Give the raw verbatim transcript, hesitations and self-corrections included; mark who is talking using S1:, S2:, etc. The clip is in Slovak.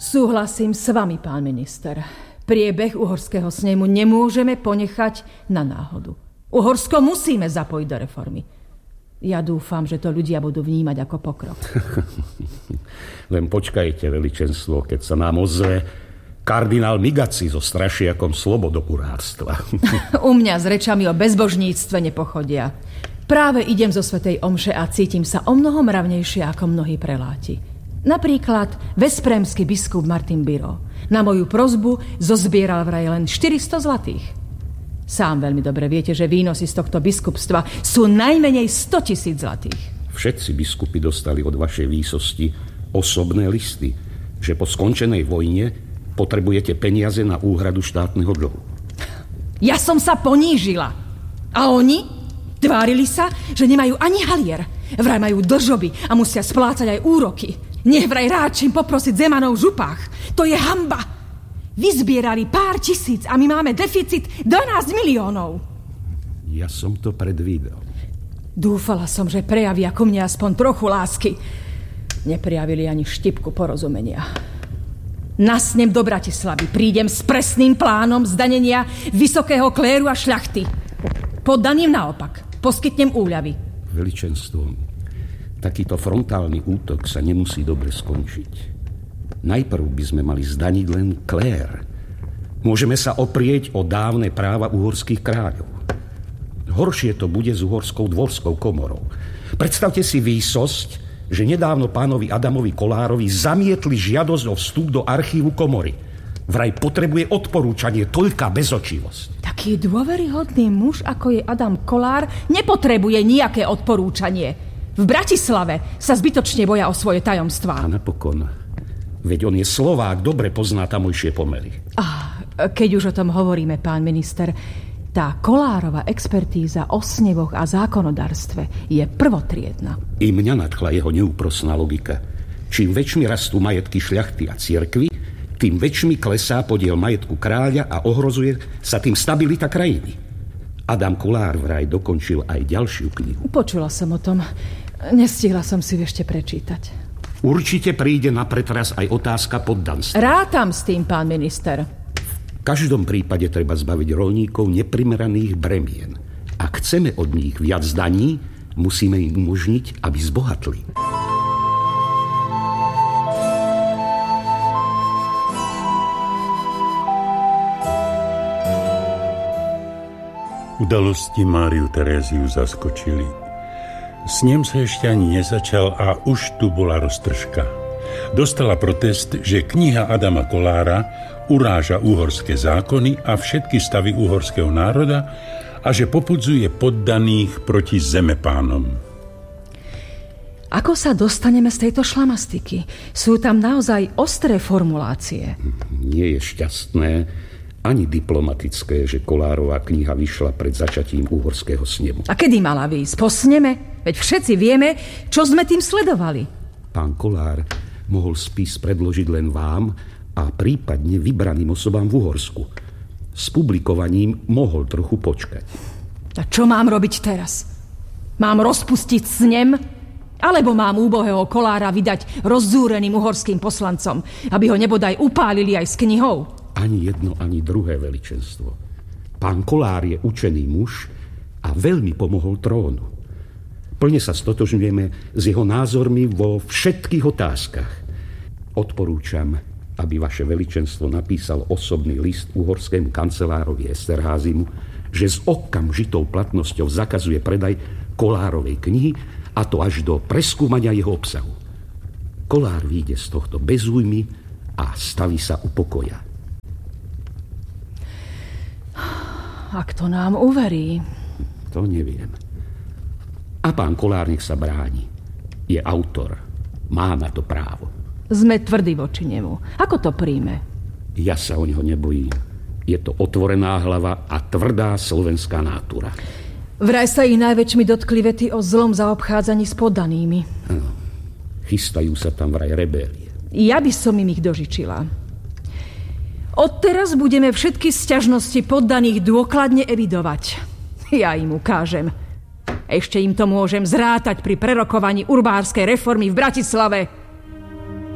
S1: Súhlasím s vami, pán minister. Priebeh uhorského snemu nemôžeme ponechať na náhodu. Uhorsko musíme zapojiť do reformy. Ja dúfam, že to ľudia budú vnímať ako pokrok.
S2: Len počkajte, veličenstvo, keď sa nám ozve kardinál Migaci so strašiakom slobodokurárstva.
S1: U mňa s rečami o bezbožníctve nepochodia. Práve idem zo svätej omše a cítim sa o mnoho mravnejšie ako mnohí preláti. Napríklad veszprémsky biskup Martin Biro na moju prosbu zozbieral vraj len štyristo zlatých. Sám veľmi dobre viete, že výnosy z tohto biskupstva sú najmenej sto tisíc zlatých.
S2: Všetci biskupy dostali od vašej výsosti osobné listy, že po skončenej vojne potrebujete peniaze na úhradu štátneho dlhu.
S1: Ja som sa ponížila. A oni tvárili sa, že nemajú ani halier. Vraj majú dlžoby a musia splácať aj úroky. Nech vraj ráčim poprosiť Zemanov v župách. To je hanba. Vyzbierali pár tisíc a my máme deficit dvanásť miliónov.
S2: Ja som to predvídal.
S1: Dúfala som, že prejavia ku mne aspoň trochu lásky. Neprejavili ani štipku porozumenia. Na snem do Bratislavy prídem s presným plánom zdanenia vysokého kléru a šľachty. Poddaným naopak poskytnem úľavy.
S2: Veličenstvo, takýto frontálny útok sa nemusí dobre skončiť. Najprv by sme mali zdaniť len klér. Môžeme sa oprieť o dávne práva uhorských kráľov. Horšie to bude s uhorskou dvorskou komorou. Predstavte si výsosť, že nedávno pánovi Adamovi Kolárovi zamietli žiadosť o vstup do archívu komory. Vraj potrebuje odporúčanie, toľká bezočivosť.
S1: Taký dôveryhodný muž, ako je Adam Kolár, nepotrebuje nejaké odporúčanie. V Bratislave sa zbytočne boja o svoje tajomstvá.
S2: A napokon, veď on je Slovák, dobre pozná tamojšie pomery.
S1: Ah, keď už o tom hovoríme, pán minister, tá Kolárova expertíza o snevoch a zákonodarstve je prvotriedna.
S2: I mňa nadchla jeho neúprosná logika. Čím väčšmi rastú majetky šľachty a cirkvi, tým väčšmi klesá podiel majetku kráľa a ohrozuje sa tým stabilita krajiny. Adam Kolár vraj dokončil aj ďalšiu knihu.
S1: Počula som o tom. Nestihla som si ešte prečítať.
S2: Určite príde na pretras aj otázka poddanstva.
S1: Rátam s tým, pán minister.
S2: V každom prípade treba zbaviť roľníkov neprimeraných bremien. Ak chceme od nich viac daní, musíme im umožniť, aby zbohatli.
S3: Udalosti Máriu Teréziu zaskočili. Snem sa ešte ani nezačal a už tu bola roztržka. Dostala protest, že kniha Adama Kolára uráža uhorské zákony a všetky stavy uhorského národa a že popudzuje poddaných proti zemepánom.
S1: Ako sa dostaneme z tejto šlamastiky? Sú tam naozaj ostré formulácie.
S2: Nie je šťastné ani diplomatické, že Kolárova kniha vyšla pred začatím uhorského snemu.
S1: A kedy mala výjsť? Po sneme? Veď všetci vieme, čo sme tým sledovali.
S2: Pán Kolár mohol spis predložiť len vám a prípadne vybraným osobám v Uhorsku. S publikovaním mohol trochu počkať.
S1: A čo mám robiť teraz? Mám rozpustiť snem? Alebo mám úbohého Kolára vydať rozzúreným uhorským poslancom, aby ho nebodaj upálili aj s knihou?
S2: Ani jedno, ani druhé, veličenstvo. Pán Kolár je učený muž a veľmi pomohol trónu. Plne sa stotožňujeme s jeho názormi vo všetkých otázkach. Odporúčam, aby vaše veličenstvo napísal osobný list uhorskému kancelárovi Esterházimu, že s okamžitou platnosťou zakazuje predaj Kolárovej knihy, a to až do preskúmania jeho obsahu. Kolár vyjde z tohto bez újmy a staví sa u pokoja.
S1: Ak to nám uverí.
S2: To neviem. A pán Kolár nech sa bráni. Je autor. Má na to právo.
S1: Sme tvrdí voči nemu. Ako to príjme?
S2: Ja sa o neho nebojím. Je to otvorená hlava a tvrdá slovenská nátura.
S1: Vraj sa ich najväčšmi dotkli vety o zlom zaobchádzaní s poddanými.
S2: Ano. Chystajú sa tam vraj rebélie.
S1: Ja by som im ich dožičila. Odteraz budeme všetky sťažnosti poddaných dôkladne evidovať. Ja im ukážem. Ešte im to môžem zrátať pri prerokovaní urbárskej reformy v Bratislave.